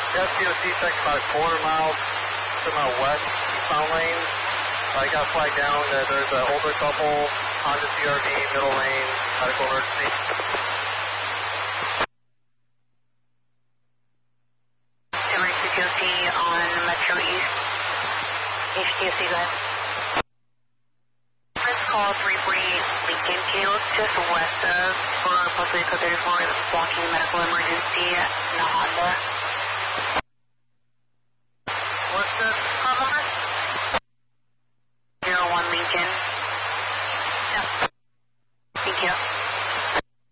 FCOC check about a quarter mile to my west, sound lane. I got flagged down that there's an older couple, Honda CRV, middle lane, medical emergency. COC on Metro East, HTSC guys. Let's call 348 Lincoln. Can you look just west of for Puerto Rico 34 blocking medical emergency in a Honda?